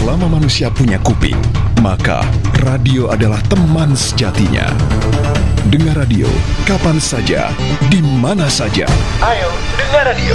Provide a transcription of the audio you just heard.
Selama manusia punya kuping, maka radio adalah teman sejatinya. Dengar radio kapan saja, di mana saja. Ayo, dengar radio.